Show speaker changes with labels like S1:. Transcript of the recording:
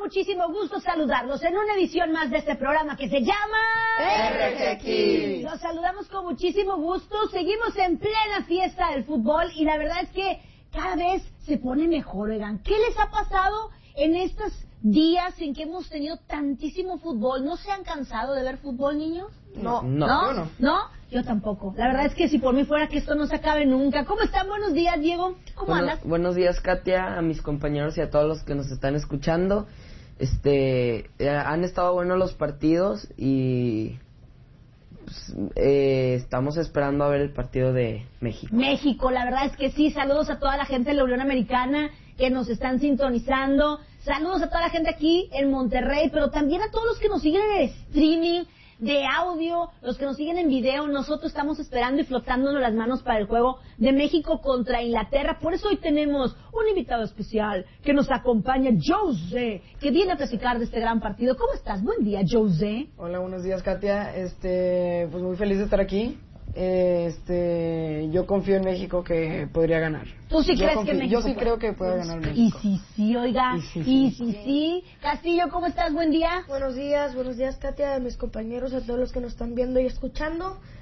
S1: muchísimo gusto saludarlos en una edición más de este programa que se llama
S2: RG Kids.
S1: Los saludamos con muchísimo gusto. Seguimos en plena fiesta del fútbol y la verdad es que cada vez se pone mejor. Oigan, ¿qué les ha pasado en estos días en que hemos tenido tantísimo fútbol? ¿No se han cansado de ver fútbol, niños?
S2: No.
S1: Yo tampoco. La verdad es que si por mí fuera que esto no se acabe nunca. ¿Cómo están? Buenos días, Diego. ¿Cómo andas?
S3: Buenos días, Katia, a mis compañeros y a todos los que nos están escuchando. Han estado buenos los partidos y pues, estamos esperando a ver el partido de México.
S1: México, la verdad es que sí. Saludos a toda la gente de la Unión Americana que nos están sintonizando. Saludos a toda la gente aquí en Monterrey, pero también a todos los que nos siguen en el streaming de audio, los que nos siguen en video. Nosotros estamos esperando y flotándonos las manos para el juego de México contra Inglaterra. Por eso hoy tenemos un invitado especial que nos acompaña, José, que viene a platicar de este gran partido. ¿Cómo estás? Buen día, José.
S2: Hola, buenos días, Katia. Pues muy feliz de estar aquí. Yo confío en México que podría ganar.
S1: ¿Tú sí crees que México?
S2: Yo sí creo que puede ganar México.
S1: Y sí, oiga. Y sí. Castillo, ¿cómo estás? Buen día.
S4: Buenos días, Katia, a mis compañeros, a todos los que nos están viendo y escuchando.